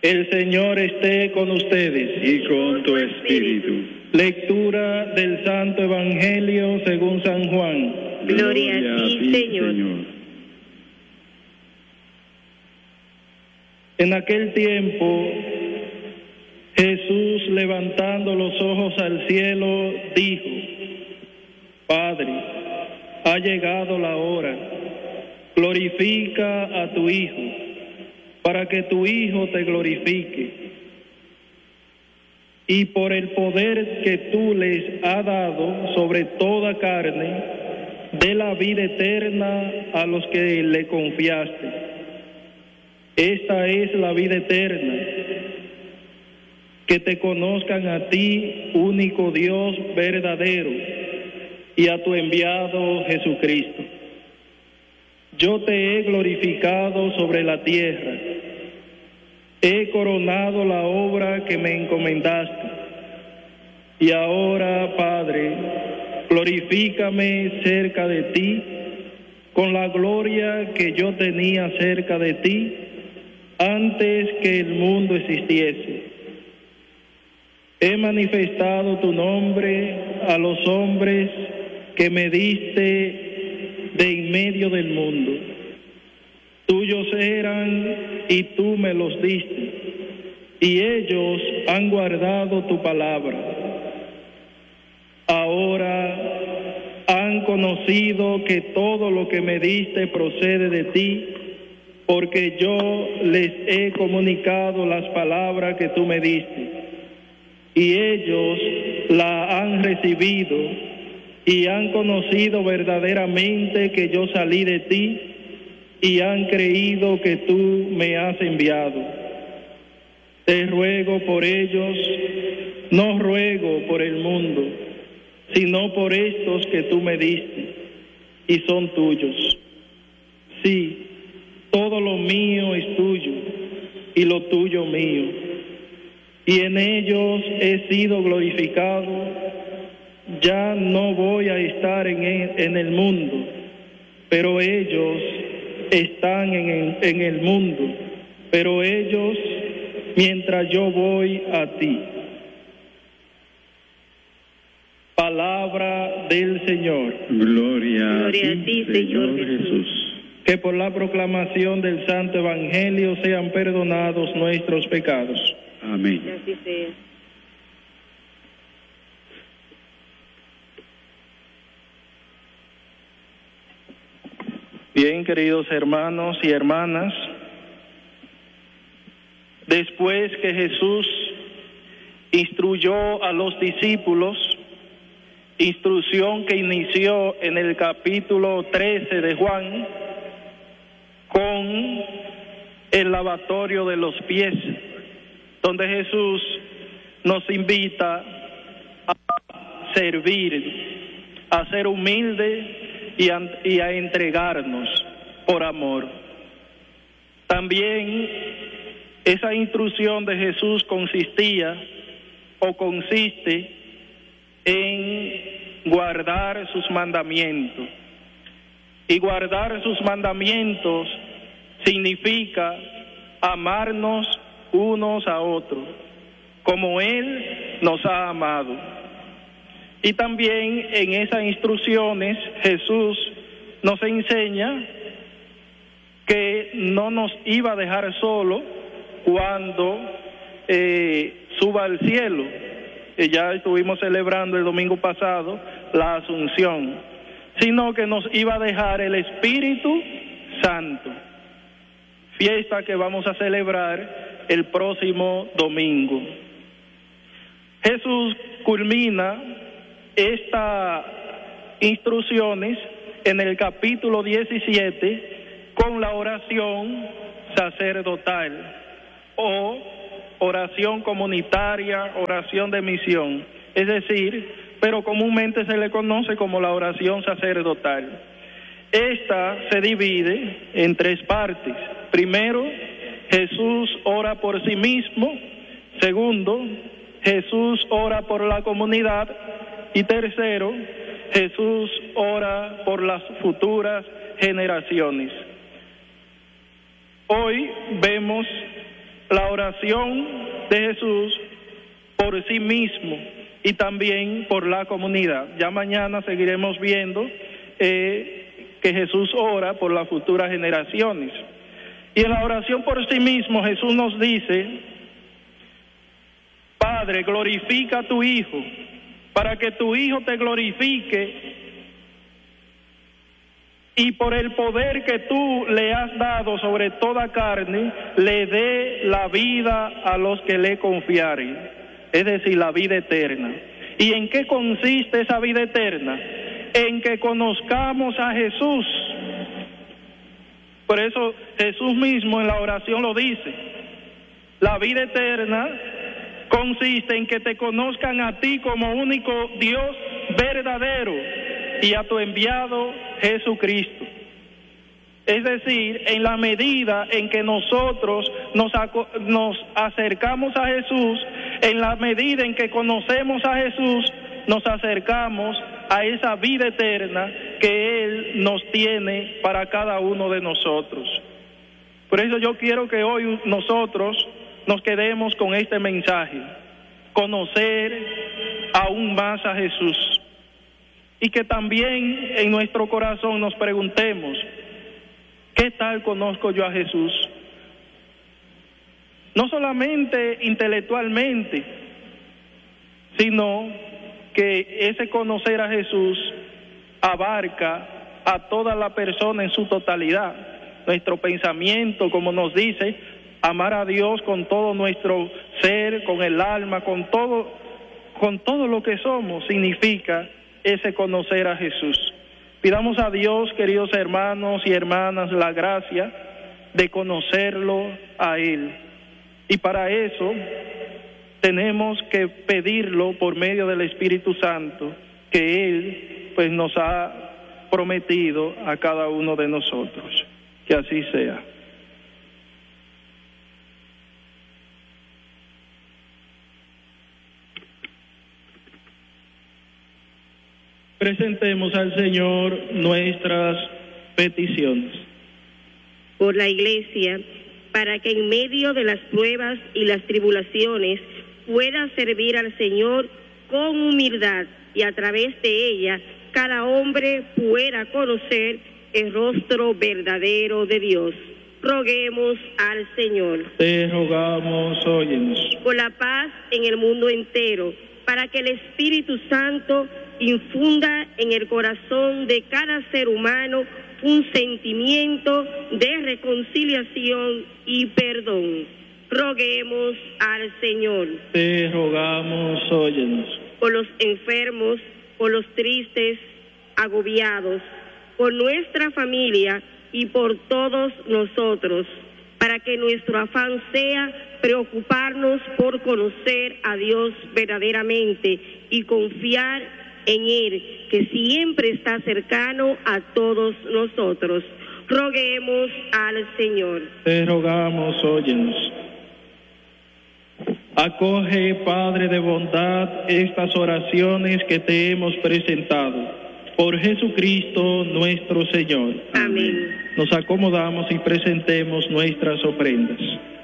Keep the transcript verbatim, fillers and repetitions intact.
El Señor esté con ustedes. Y con tu espíritu. Lectura del Santo Evangelio según San Juan. Gloria a ti, Señor. En aquel tiempo, Jesús, levantando los ojos al cielo, dijo: Padre, ha llegado la hora. Glorifica a tu Hijo, para que tu Hijo te glorifique. Y por el poder que tú les has dado sobre toda carne, dé la vida eterna a los que le confiaste. Esta es la vida eterna, que te conozcan a ti, único Dios verdadero, y a tu enviado Jesucristo. Yo te he glorificado sobre la tierra, he coronado la obra que me encomendaste, y ahora, Padre, glorifícame cerca de ti, con la gloria que yo tenía cerca de ti, antes que el mundo existiese. He manifestado tu nombre a los hombres que me diste de en medio del mundo. Tuyos eran y tú me los diste, y ellos han guardado tu palabra. Ahora han conocido que todo lo que me diste procede de ti, porque yo les he comunicado las palabras que tú me diste, y ellos la han recibido y han conocido verdaderamente que yo salí de ti, y han creído que tú me has enviado. Te ruego por ellos, no ruego por el mundo, sino por estos que tú me diste, y son tuyos. Sí, todo lo mío es tuyo, y lo tuyo mío, y en ellos he sido glorificado. Ya no voy a estar en el, en el mundo, pero ellos están en el, en el mundo, pero ellos mientras yo voy a ti. Palabra del Señor. Gloria, Gloria a ti, Señor Jesús. Jesús. Que por la proclamación del Santo Evangelio sean perdonados nuestros pecados. Amén. Así sea. Bien, queridos hermanos y hermanas, después que Jesús instruyó a los discípulos, instrucción que inició en el capítulo trece de Juan, con el lavatorio de los pies, donde Jesús nos invita a servir, a ser humildes y a, y a entregarnos por amor. También esa instrucción de Jesús consistía o consiste en guardar sus mandamientos. Y guardar sus mandamientos significa amarnos unos a otros, como Él nos ha amado. Y también en esas instrucciones Jesús nos enseña que no nos iba a dejar solo cuando eh, suba al cielo. Que ya estuvimos celebrando el domingo pasado la Asunción, sino que nos iba a dejar el Espíritu Santo, fiesta que vamos a celebrar el próximo domingo. Jesús culmina estas instrucciones en el capítulo diecisiete con la oración sacerdotal o oración comunitaria, oración de misión, es decir, pero comúnmente se le conoce como la oración sacerdotal. Esta se divide en tres partes. Primero, Jesús ora por sí mismo. Segundo, Jesús ora por la comunidad. Y tercero, Jesús ora por las futuras generaciones. Hoy vemos la oración de Jesús por sí mismo y también por la comunidad. Ya mañana seguiremos viendo eh, que Jesús ora por las futuras generaciones. Y en la oración por sí mismo Jesús nos dice: Padre, glorifica a tu Hijo, para que tu Hijo te glorifique y por el poder que tú le has dado sobre toda carne, le dé la vida a los que le confiaren, es decir, la vida eterna. ¿Y en qué consiste esa vida eterna? En que conozcamos a Jesús. Por eso Jesús mismo en la oración lo dice: la vida eterna consiste en que te conozcan a ti como único Dios verdadero y a tu enviado Jesucristo. Es decir, en la medida en que nosotros nos, nos acercamos a Jesús, en la medida en que conocemos a Jesús, nos acercamos a esa vida eterna que Él nos tiene para cada uno de nosotros. Por eso yo quiero que hoy nosotros nos quedemos con este mensaje: conocer aún más a Jesús. Y que también en nuestro corazón nos preguntemos: ¿qué tal conozco yo a Jesús? No solamente intelectualmente, sino que ese conocer a Jesús abarca a toda la persona en su totalidad. Nuestro pensamiento, como nos dice, amar a Dios con todo nuestro ser, con el alma, con todo, con todo lo que somos, significa ese conocer a Jesús. Pidamos a Dios, queridos hermanos y hermanas, la gracia de conocerlo a Él. Y para eso tenemos que pedirlo por medio del Espíritu Santo, que Él pues nos ha prometido a cada uno de nosotros. Que así sea. Presentemos al Señor nuestras peticiones. Por la Iglesia, para que en medio de las pruebas y las tribulaciones pueda servir al Señor con humildad, y a través de ella cada hombre pueda conocer el rostro verdadero de Dios. Roguemos al Señor. Te rogamos, óyenos. Por la paz en el mundo entero, para que el Espíritu Santo infunda en el corazón de cada ser humano un sentimiento de reconciliación y perdón. Roguemos al Señor. Te rogamos, óyenos. Por los enfermos, por los tristes, agobiados, por nuestra familia y por todos nosotros, para que nuestro afán sea preocuparnos por conocer a Dios verdaderamente y confiar en Él, que siempre está cercano a todos nosotros. Roguemos al Señor. Te rogamos, óyenos. Acoge, Padre de bondad, estas oraciones que te hemos presentado. Por Jesucristo nuestro Señor. Amén. Nos acomodamos y presentemos nuestras ofrendas.